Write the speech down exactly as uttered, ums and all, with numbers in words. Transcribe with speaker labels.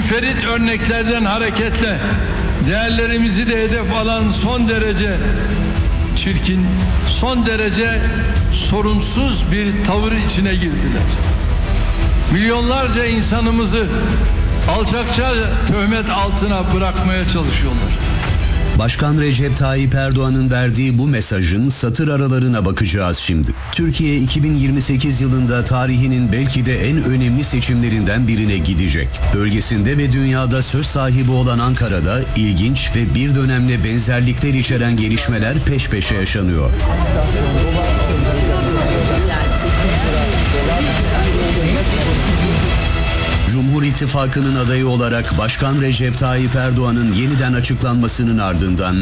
Speaker 1: Münferit örneklerden hareketle değerlerimizi de hedef alan son derece çirkin, son derece sorumsuz bir tavır içine girdiler. Milyonlarca insanımızı alçakça töhmet altına bırakmaya çalışıyorlar.
Speaker 2: Başkan Recep Tayyip Erdoğan'ın verdiği bu mesajın satır aralarına bakacağız şimdi. Türkiye iki bin yirmi sekiz yılında tarihinin belki de en önemli seçimlerinden birine gidecek. Bölgesinde ve dünyada söz sahibi olan Ankara'da ilginç ve bir dönemle benzerlikler içeren gelişmeler peş peşe yaşanıyor. Cumhur İttifakı'nın adayı olarak Başkan Recep Tayyip Erdoğan'ın yeniden açıklanmasının ardından